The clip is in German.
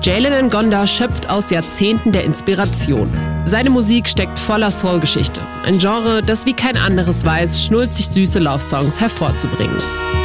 Jalen Ngonda schöpft aus Jahrzehnten der Inspiration. Seine Musik steckt voller Soul-Geschichte. Ein Genre, das wie kein anderes weiß, schnulzig süße Love-Songs hervorzubringen.